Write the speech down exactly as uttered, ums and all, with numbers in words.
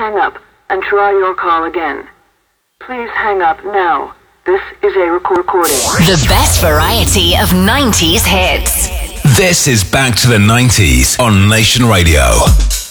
hang up and try your call again. Please hang up now. This is a record recording. The best variety of nineties hits. This is Back to the nineties on Nation Radio.